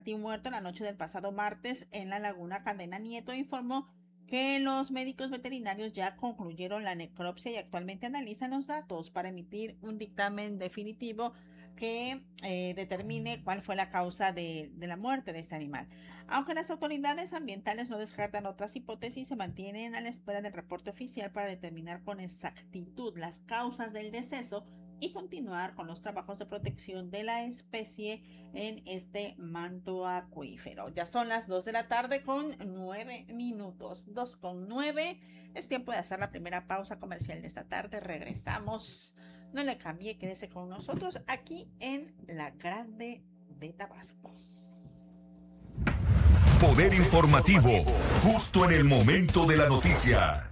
manatí muerto la noche del pasado martes en la laguna Cadena Nieto, informó que los médicos veterinarios ya concluyeron la necropsia y actualmente analizan los datos para emitir un dictamen definitivo que determine cuál fue la causa de la muerte de este animal. Aunque las autoridades ambientales no descartan otras hipótesis, se mantienen a la espera del reporte oficial para determinar con exactitud las causas del deceso y continuar con los trabajos de protección de la especie en este manto acuífero. Ya son las 2 de la tarde con 9 minutos. 2 con 9. Es tiempo de hacer la primera pausa comercial de esta tarde. Regresamos. No le cambie, quédese con nosotros aquí en La Grande de Tabasco. Poder informativo, justo en el momento de la noticia.